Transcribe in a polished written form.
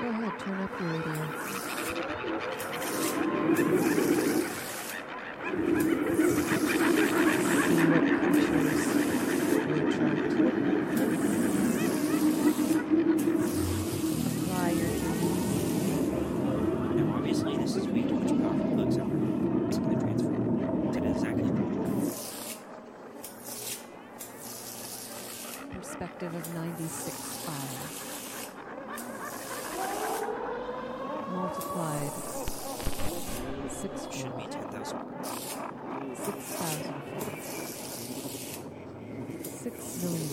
Go ahead, turn up your radio. See what creatures you attract. Apply your dream. Now, obviously, this is way too much powerful to accept. It's going to transfer to the second. Perspective of 96.5. Multiplied. 6 Should be 10,000. 6,000. 6 million.